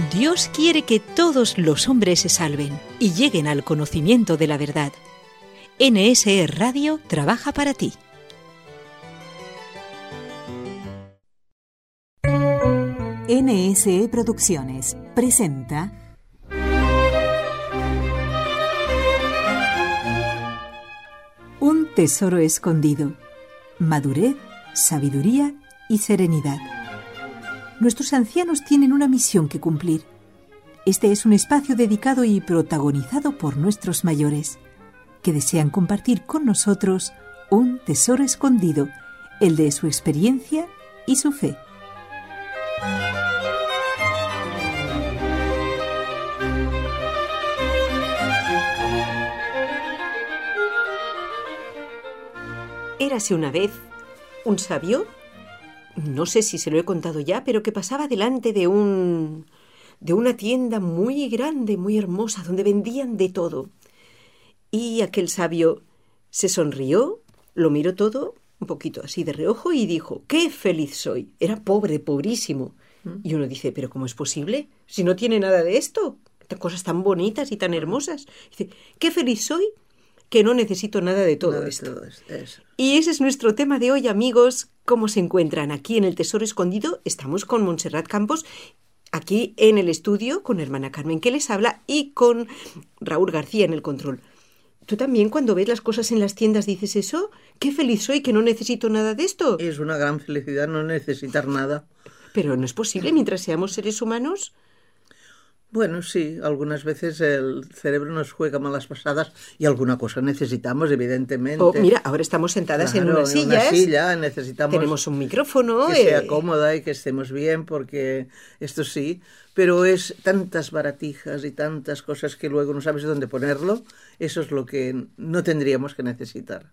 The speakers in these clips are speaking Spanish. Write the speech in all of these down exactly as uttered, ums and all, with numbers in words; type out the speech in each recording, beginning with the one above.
Dios quiere que todos los hombres se salven y lleguen al conocimiento de la verdad. N S E Radio trabaja para ti. N S E Producciones presenta Un tesoro escondido, madurez, sabiduría y serenidad. Nuestros ancianos tienen una misión que cumplir. Este es un espacio dedicado y protagonizado por nuestros mayores, que desean compartir con nosotros un tesoro escondido, el de su experiencia y su fe. Érase una vez un sabio, no sé si se lo he contado ya, pero que pasaba delante de un de una tienda muy grande, muy hermosa, donde vendían de todo. Y aquel sabio se sonrió, lo miró todo, un poquito así de reojo, y dijo: ¡qué feliz soy! Era pobre, pobrísimo. ¿Mm? Y uno dice: ¿pero cómo es posible? Si no tiene nada de esto, cosas tan bonitas y tan hermosas. Dice: ¡qué feliz soy! Que no necesito nada de todo nada esto. De todo eso. Y ese es nuestro tema de hoy, amigos. ¿Cómo se encuentran? Aquí en el Tesoro Escondido estamos con Montserrat Campos, aquí en el estudio, con hermana Carmen que les habla y con Raúl García en el control. ¿Tú también cuando ves las cosas en las tiendas dices eso? ¡Qué feliz soy que no necesito nada de esto! Es una gran felicidad no necesitar nada. Pero no es posible mientras seamos seres humanos. Bueno, sí, algunas veces el cerebro nos juega malas pasadas y alguna cosa necesitamos, evidentemente. Oh, mira, ahora estamos sentadas claro, en unas sillas. En una silla necesitamos. Tenemos un micrófono. Que eh... sea cómoda y que estemos bien, porque esto sí. Pero es tantas baratijas y tantas cosas que luego no sabes dónde ponerlo. Eso es lo que no tendríamos que necesitar.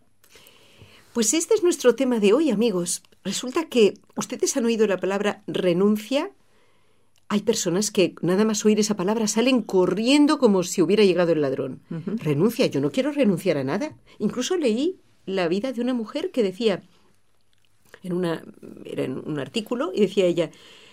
Pues este es nuestro tema de hoy, amigos. Resulta que ustedes han oído la palabra renuncia. Hay personas que nada más oír esa palabra salen corriendo como si hubiera llegado el ladrón. Uh-huh. Renuncia, yo no quiero renunciar a nada. Incluso leí la vida de una mujer que decía, en una, era en un artículo, y decía ella: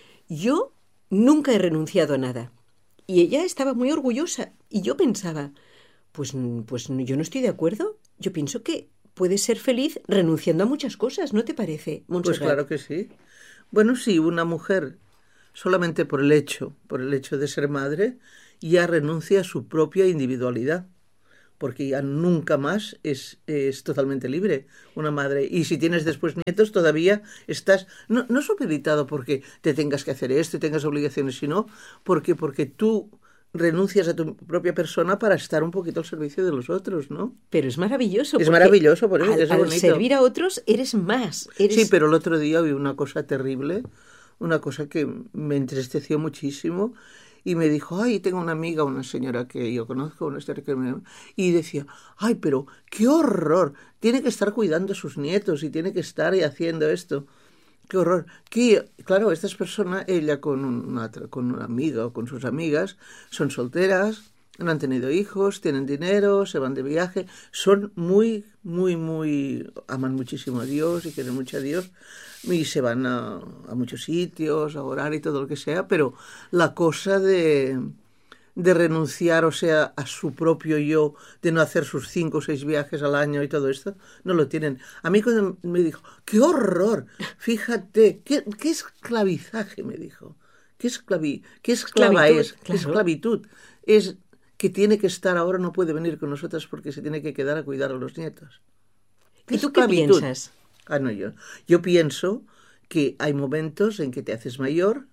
yo nunca he renunciado a nada. Y ella estaba muy orgullosa. Y yo pensaba, pues, pues yo no estoy de acuerdo. Yo pienso que puedes ser feliz renunciando a muchas cosas, ¿no te parece, Montserrat? Pues claro que sí. Bueno, sí, una mujer solamente por el hecho, por el hecho de ser madre, ya renuncia a su propia individualidad, porque ya nunca más es, es totalmente libre una madre. Y si tienes después nietos, todavía estás, no, no supeditado porque te tengas que hacer esto y tengas obligaciones, sino porque, porque tú renuncias a tu propia persona para estar un poquito al servicio de los otros, ¿no? Pero es maravilloso. Es maravilloso, por eso al, es al bonito. servir a otros eres más. Eres... Sí, pero el otro día vi una cosa terrible, una cosa que me entristeció muchísimo, y me dijo: ay, tengo una amiga, una señora que yo conozco, una señora que me... y decía: ay, pero qué horror, tiene que estar cuidando a sus nietos y tiene que estar haciendo esto, qué horror. Que, claro, estas personas, ella con una, con una amiga o con sus amigas, son solteras, no han tenido hijos, tienen dinero, se van de viaje, son muy, muy, muy, aman muchísimo a Dios y quieren mucho a Dios, y se van a, a muchos sitios a orar y todo lo que sea, pero la cosa de, de renunciar, o sea, a su propio yo, de no hacer sus cinco o seis viajes al año y todo esto, no lo tienen. A mí cuando me dijo: ¡qué horror! Fíjate, qué, qué esclavizaje, me dijo. ¿Qué, esclavi, qué esclava esclavitud, es? Claro. ¿Qué esclavitud? Es que tiene que estar ahora, no puede venir con nosotras porque se tiene que quedar a cuidar a los nietos. ¿Y tú qué piensas? Ah, no, yo. Yo pienso que hay momentos en que te haces mayor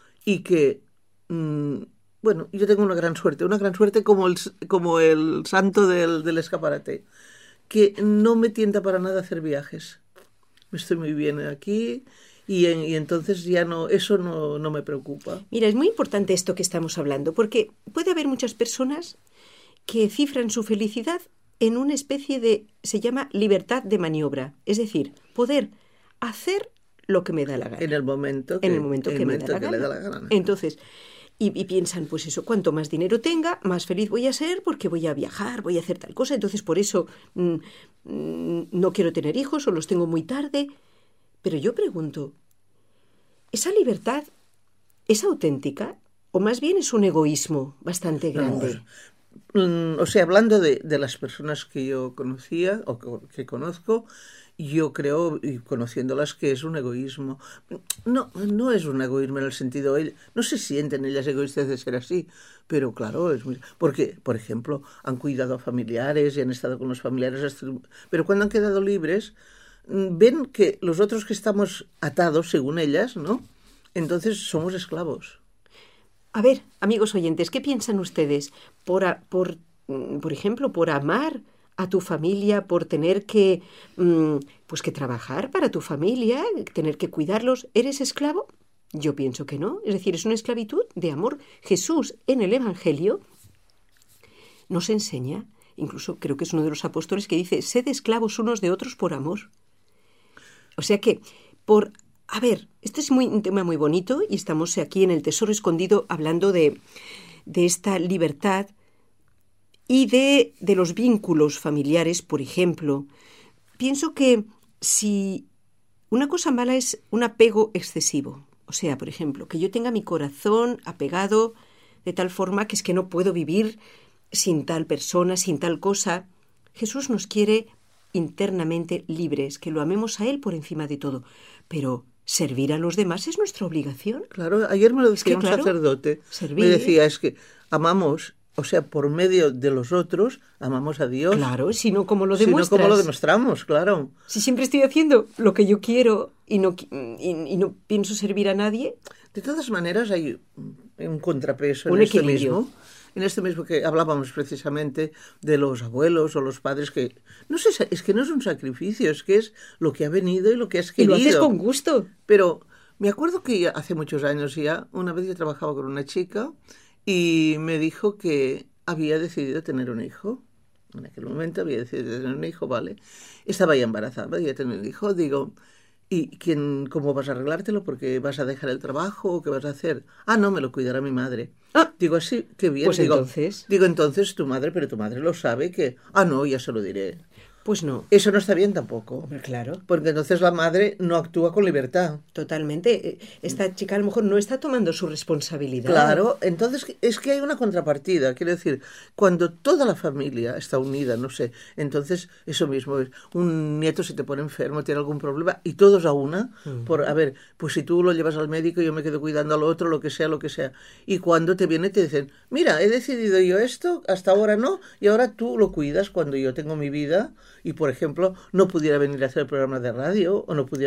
y que, mmm, bueno, yo tengo una gran suerte, una gran suerte como el, como el santo del, del escaparate, que no me tienta para nada hacer viajes. Estoy muy bien aquí y, en, y entonces ya no, eso no, no me preocupa. Mira, es muy importante esto que estamos hablando, porque puede haber muchas personas que cifran su felicidad en una especie de, se llama libertad de maniobra, es decir, poder hacer lo que me da la gana. En el momento que, en el momento que, el me momento da, la que gana. le da la gana. Entonces, y, y piensan, pues eso, cuanto más dinero tenga, más feliz voy a ser porque voy a viajar, voy a hacer tal cosa, entonces por eso mmm, mmm, no quiero tener hijos o los tengo muy tarde. Pero yo pregunto, ¿esa libertad es auténtica? o más bien es un egoísmo bastante grande. No, no, o sea, hablando de, de las personas que yo conocía o que, que conozco, yo creo, y conociéndolas, que es un egoísmo. No, no es un egoísmo en el sentido, no se sienten ellas egoístas de ser así, pero claro, es muy... Porque, por ejemplo, han cuidado a familiares y han estado con los familiares, hasta... pero cuando han quedado libres, ven que los otros que estamos atados, según ellas, ¿no? Entonces somos esclavos. A ver, amigos oyentes, ¿qué piensan ustedes? Por, a, por, por ejemplo, por amar a tu familia, por tener que, pues que trabajar para tu familia, tener que cuidarlos, ¿eres esclavo? Yo pienso que no. Es decir, es una esclavitud de amor. Jesús en el Evangelio nos enseña, incluso creo que es uno de los apóstoles que dice, sed esclavos unos de otros por amor. O sea que, por... A ver, este es muy, un tema muy bonito y estamos aquí en el Tesoro Escondido hablando de, de esta libertad y de, de los vínculos familiares, por ejemplo. Pienso que si una cosa mala es un apego excesivo, o sea, por ejemplo, que yo tenga mi corazón apegado de tal forma que es que no puedo vivir sin tal persona, sin tal cosa. Jesús nos quiere internamente libres, que lo amemos a Él por encima de todo, pero servir a los demás es nuestra obligación. Claro, ayer me lo decía es que, un claro, sacerdote, servir. Me decía, es que amamos, o sea, por medio de los otros, amamos a Dios. Claro, si no, ¿cómo lo demuestras? Si no, ¿cómo lo demostramos? Claro. Si siempre estoy haciendo lo que yo quiero y no, y, y no pienso servir a nadie. De todas maneras, hay un contrapeso un en este equilibrio. mismo. En este mismo que hablábamos precisamente de los abuelos o los padres que... No sé, es que no es un sacrificio, es que es lo que ha venido y lo que has querido. Y lo haces con gusto. Pero me acuerdo que hace muchos años ya, una vez yo trabajaba con una chica y me dijo que había decidido tener un hijo. En aquel momento había decidido tener un hijo, ¿vale? Estaba ya embarazada, había tenido un hijo. Digo, ¿y quién, cómo vas a arreglártelo? ¿Porque vas a dejar el trabajo o qué vas a hacer? Ah, no, me lo cuidará mi madre. Ah, digo, así, qué bien. Pues digo, entonces... Digo, entonces tu madre, pero tu madre lo sabe que... Ah, no, ya se lo diré. Pues no. Eso no está bien tampoco. Claro. Porque entonces la madre no actúa con libertad. Totalmente. Esta chica a lo mejor no está tomando su responsabilidad. Claro, entonces es que hay una contrapartida. Quiero decir, cuando toda la familia está unida, no sé, entonces eso mismo es, un nieto se te pone enfermo, tiene algún problema, y todos a una, uh-huh. por, a ver, pues si tú lo llevas al médico, yo me quedo cuidando al otro, lo que sea, lo que sea. Y cuando te viene te dicen, mira, he decidido yo esto, hasta ahora no, y ahora tú lo cuidas cuando yo tengo mi vida, y por ejemplo, no pudiera venir a hacer el programa de radio, o no pudiera